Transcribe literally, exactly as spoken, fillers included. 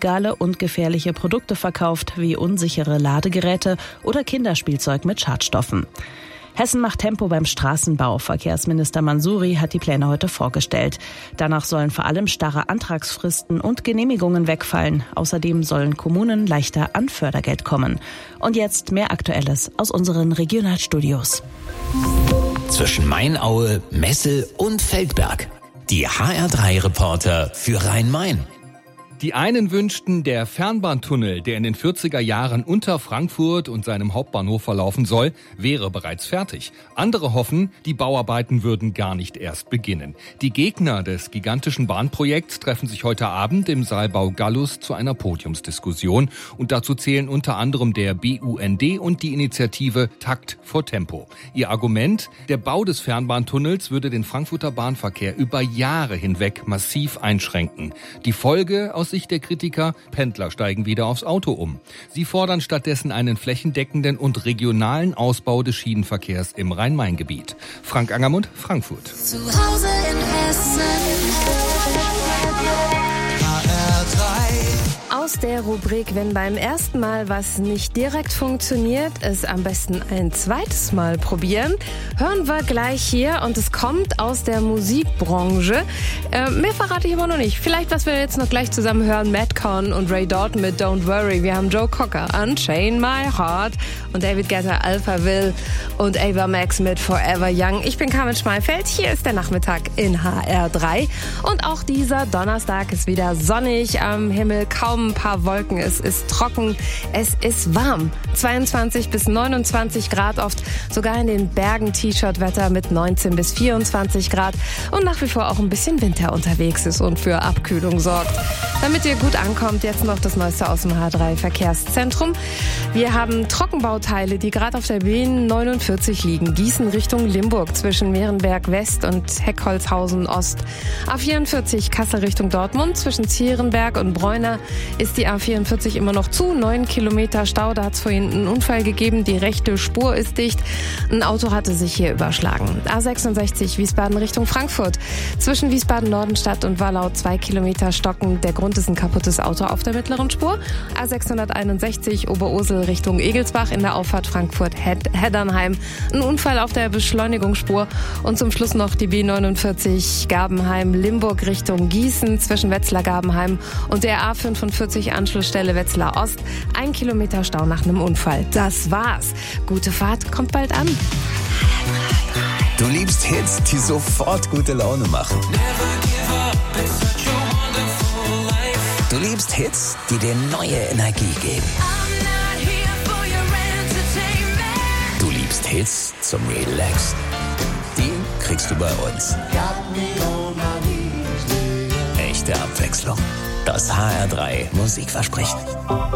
illegale und gefährliche Produkte verkauft, wie unsichere Ladegeräte oder Kinderspielzeug mit Schadstoffen. Hessen macht Tempo beim Straßenbau. Verkehrsminister Mansouri hat die Pläne heute vorgestellt. Danach sollen vor allem starre Antragsfristen und Genehmigungen wegfallen. Außerdem sollen Kommunen leichter an Fördergeld kommen. Und jetzt mehr Aktuelles aus unseren Regionalstudios. Zwischen Mainaue, Messel und Feldberg. Die H R drei Reporter für Rhein-Main. Die einen wünschten, der Fernbahntunnel, der in den vierziger Jahren unter Frankfurt und seinem Hauptbahnhof verlaufen soll, wäre bereits fertig. Andere hoffen, die Bauarbeiten würden gar nicht erst beginnen. Die Gegner des gigantischen Bahnprojekts treffen sich heute Abend im Saalbau Gallus zu einer Podiumsdiskussion. Und dazu zählen unter anderem der B U N D und die Initiative Takt vor Tempo. Ihr Argument, der Bau des Fernbahntunnels würde den Frankfurter Bahnverkehr über Jahre hinweg massiv einschränken. Die Folge aus Sicht der Kritiker, Pendler steigen wieder aufs Auto um. Sie fordern stattdessen einen flächendeckenden und regionalen Ausbau des Schienenverkehrs im Rhein-Main-Gebiet. Frank Angermund, Frankfurt. Zu Hause in Hessen. H R drei. Aus der Rubrik, wenn beim ersten Mal was nicht direkt funktioniert, es am besten ein zweites Mal probieren, hören wir gleich hier und es kommt aus der Musikbranche. Äh, mehr verrate ich aber noch nicht. Vielleicht, was wir jetzt noch gleich zusammen hören, Madcon und Ray Dalton mit Don't Worry. Wir haben Joe Cocker, Unchain My Heart und David Guetta, Alphaville und Ava Max mit Forever Young. Ich bin Carmen Schmalfeld, hier ist der Nachmittag in H R drei und auch dieser Donnerstag ist wieder sonnig am Himmel, kaum ein paar Wolken, es ist trocken, es ist warm. zweiundzwanzig bis neunundzwanzig Grad, oft sogar in den Bergen T-Shirt-Wetter mit neunzehn bis vierundzwanzig Grad und nach wie vor auch ein bisschen Winter unterwegs ist und für Abkühlung sorgt. Damit ihr gut ankommt, jetzt noch das Neueste aus dem H drei Verkehrszentrum. Wir haben Trockenbauteile, die gerade auf der B neunundvierzig liegen. Gießen Richtung Limburg zwischen Mehrenberg West und Heckholzhausen Ost. A vierundvierzig Kassel Richtung Dortmund zwischen Zierenberg und Bräuner ist die A vierundvierzig immer noch zu. Neun Kilometer Stau, da hat es vorhin einen Unfall gegeben. Die rechte Spur ist dicht. Ein Auto hatte sich hier überschlagen. A sechsundsechzig Wiesbaden Richtung Frankfurt. Zwischen Wiesbaden-Nordenstadt und Wallau zwei Kilometer stocken. Der Grund ist ein kaputtes Auto auf der mittleren Spur. A sechshunderteinundsechzig Oberursel Richtung Egelsbach in der Auffahrt Frankfurt-Heddernheim. Ein Unfall auf der Beschleunigungsspur. Und zum Schluss noch die B neunundvierzig Gabenheim-Limburg Richtung Gießen zwischen Wetzlar-Gabenheim und der A fünfundvierzig Anschlussstelle Wetzlar Ost. Ein Kilometer Stau nach einem Unfall. Das war's. Gute Fahrt, kommt bald an. Du liebst Hits, die sofort gute Laune machen. Du liebst Hits, die dir neue Energie geben. Du liebst Hits zum Relaxen. Die kriegst du bei uns. Echte Abwechslung. Das H R drei Musikversprechen.